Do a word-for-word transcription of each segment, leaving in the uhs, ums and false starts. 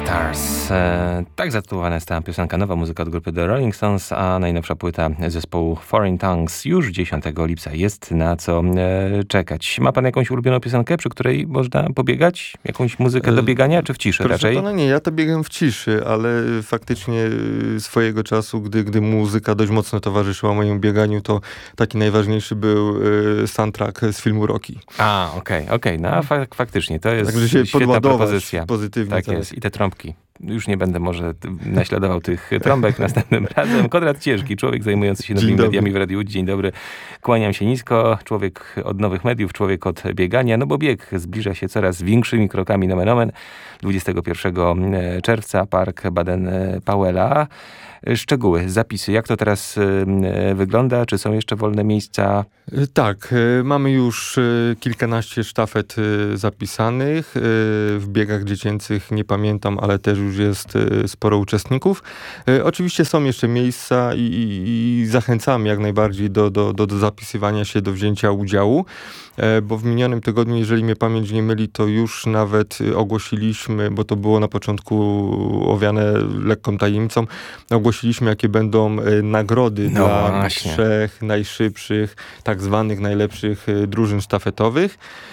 Stars. E, tak zatytułowana jest ta piosenka, nowa muzyka od grupy The Rolling Stones, a najnowsza płyta zespołu Foreign Tongues już dziesiątego lipca. Jest na co e, czekać. Ma pan jakąś ulubioną piosenkę, przy której można pobiegać? Jakąś muzykę do biegania, czy w ciszy Proszę raczej? pana, nie, ja to biegam w ciszy, ale faktycznie swojego czasu, gdy, gdy muzyka dość mocno towarzyszyła mojemu bieganiu, to taki najważniejszy był soundtrack z filmu Rocky. A, okej, okay, okej, okay. No fak- faktycznie, to jest Także się świetna propozycja. Pozytywnie. Tak, tak jest. I te trąbki. Już nie będę może naśladował tych trąbek następnym razem. Konrad Ciężki, człowiek zajmujący się nowymi mediami w Radiu Łódź. Dzień dobry. Kłaniam się nisko. Człowiek od nowych mediów, człowiek od biegania. No bo bieg zbliża się coraz większymi krokami, nomen omen. dwudziestego pierwszego czerwca, Park Baden-Powella. Szczegóły, zapisy. Jak to teraz y, wygląda? Czy są jeszcze wolne miejsca? Tak, y, mamy już y, kilkanaście sztafet y, zapisanych. Y, w biegach dziecięcych nie pamiętam, ale też już jest y, sporo uczestników. Y, oczywiście są jeszcze miejsca i, i, i zachęcamy jak najbardziej do, do, do, do zapisywania się, do wzięcia udziału. Bo w minionym tygodniu, jeżeli mnie pamięć nie myli, to już nawet ogłosiliśmy, bo to było na początku owiane lekką tajemnicą, ogłosiliśmy, jakie będą nagrody no dla właśnie. trzech najszybszych, tak zwanych najlepszych drużyn sztafetowych.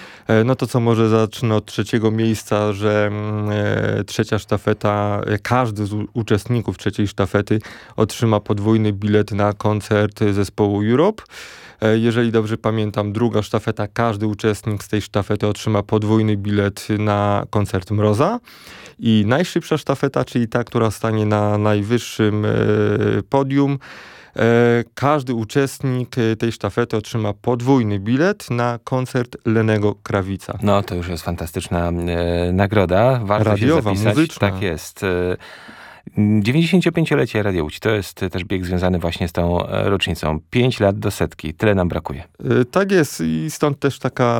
No to co, może zacznę od trzeciego miejsca, że e, trzecia sztafeta, każdy z u- uczestników trzeciej sztafety otrzyma podwójny bilet na koncert zespołu Europe. Jeżeli dobrze pamiętam, druga sztafeta, każdy uczestnik z tej sztafety otrzyma podwójny bilet na koncert Mroza. I najszybsza sztafeta, czyli ta, która stanie na najwyższym e, podium, e, każdy uczestnik tej sztafety otrzyma podwójny bilet na koncert Lennego Krawica. No to już jest fantastyczna e, nagroda. Warto radiowa, się zapisać. muzyczna. Tak jest. E, dziewięćdziesięciopięciolecie Radia Łódź. To jest też bieg związany właśnie z tą rocznicą. Pięć lat do setki. Tyle nam brakuje. Tak jest i stąd też taka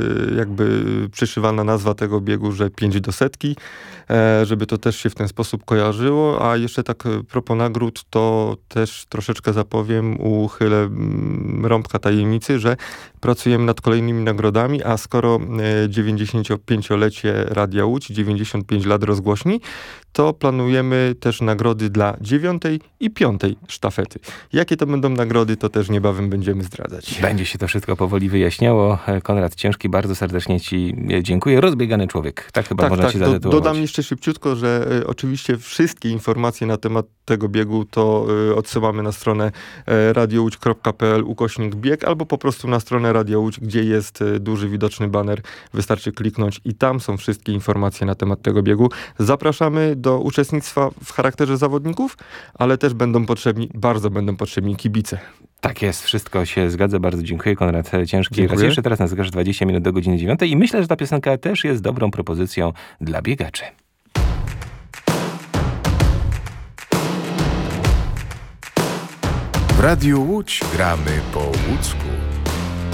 jakby przyszywana nazwa tego biegu, że pięć do setki, żeby to też się w ten sposób kojarzyło. A jeszcze tak propos nagród, to też troszeczkę zapowiem, uchylę rąbka tajemnicy, że pracujemy nad kolejnymi nagrodami, a skoro dziewięćdziesięciopięciolecie Radia Łódź, dziewięćdziesiąt pięć lat rozgłośni, to planujemy też nagrody dla dziewiątej i piątej sztafety. Jakie to będą nagrody, to też niebawem będziemy zdradzać. Będzie się to wszystko powoli wyjaśniało. Konrad Ciężki, bardzo serdecznie ci dziękuję. Rozbiegany człowiek. Tak chyba tak, można tak, ci zatytułować. Dodam jeszcze szybciutko, że y, oczywiście wszystkie informacje na temat tego biegu to y, odsyłamy na stronę y, radiowódź kropka p l ukośnik bieg albo po prostu na stronę Radio Łódź, gdzie jest y, duży, widoczny baner. Wystarczy kliknąć i tam są wszystkie informacje na temat tego biegu. Zapraszamy do uczestnictwa w charakterze zawodników, ale też będą potrzebni, bardzo będą potrzebni kibice. Tak jest, wszystko się zgadza. Bardzo dziękuję. Konrad Ciężki. Dziękuję. Raz jeszcze teraz na zegarze dwadzieścia minut do godziny dziewiątej i myślę, że ta piosenka też jest dobrą propozycją dla biegaczy. W Radiu Łódź gramy po łódzku.